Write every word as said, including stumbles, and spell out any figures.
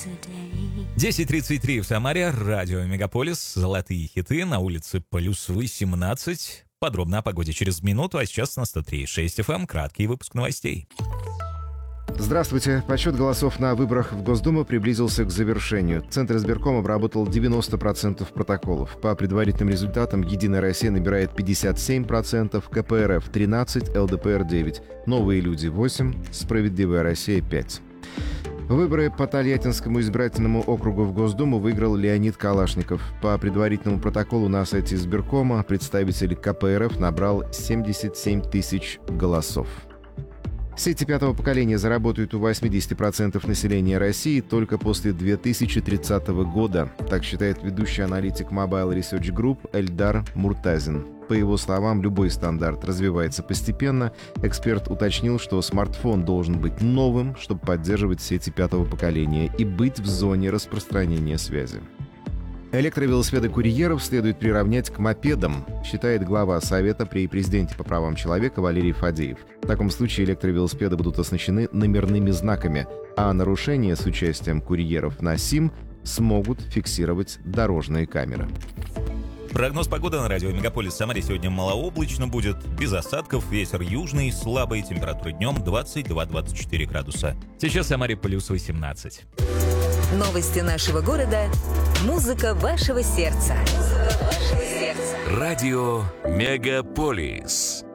десять тридцать три в Самаре, радио Мегаполис, золотые хиты, на улице плюс восемнадцать. Подробно о погоде через минуту, а сейчас на сто три и шесть эф эм краткий выпуск новостей. Здравствуйте. Подсчет голосов на выборах в Госдуму приблизился к завершению. Центр избирком обработал девяносто процентов протоколов. По предварительным результатам «Единая Россия» набирает пятьдесят семь процентов, ка пэ эр эф тринадцать, эл дэ пэ эр девять, «Новые люди» восемь, «Справедливая Россия» пять. Выборы по Тольяттинскому избирательному округу в Госдуму выиграл Леонид Калашников. По предварительному протоколу на сайте избиркома представитель ка пэ эр эф набрал семьдесят семь тысяч голосов. Сети пятого поколения заработают у восемьдесят процентов населения России только после две тысячи тридцатого года, так считает ведущий аналитик Mobile Research Group Эльдар Муртазин. По его словам, любой стандарт развивается постепенно. Эксперт уточнил, что смартфон должен быть новым, чтобы поддерживать сети пятого поколения и быть в зоне распространения связи. Электровелосипеды курьеров следует приравнять к мопедам, считает глава Совета при президенте по правам человека Валерий Фадеев. В таком случае электровелосипеды будут оснащены номерными знаками, а нарушения с участием курьеров на СИМ смогут фиксировать дорожные камеры. Прогноз погоды на радио Мегаполис в Самаре сегодня малооблачно будет, без осадков, ветер южный, слабый, температура днем двадцать два - двадцать четыре градуса. Сейчас в Самаре плюс восемнадцать. Новости нашего города. Музыка вашего сердца. Музыка вашего сердца. Радио Мегаполис.